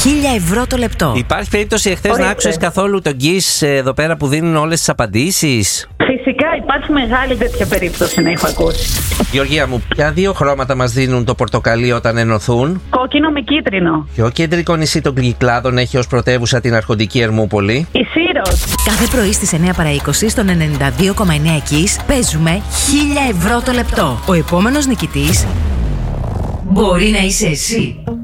1.000 ευρώ το λεπτό. Υπάρχει περίπτωση εχθές να άκουσες καθόλου τον Kiss εδώ πέρα που δίνουν όλες τις απαντήσεις? Φυσικά υπάρχει μεγάλη τέτοια περίπτωση να έχω ακούσει. Γεωργία μου, ποια δύο χρώματα μας δίνουν το πορτοκαλί όταν ενωθούν? Κόκκινο με κίτρινο. Ποιο κεντρικό νησί των Κυκλάδων έχει ως πρωτεύουσα την αρχοντική Ερμούπολη? Η Σύρος. Κάθε πρωί στις 9 παρά 20 στον 92,9 Kiss παίζουμε 1.000 ευρώ το λεπτό. Ο επόμενος νικητής μπορεί να είσαι εσύ.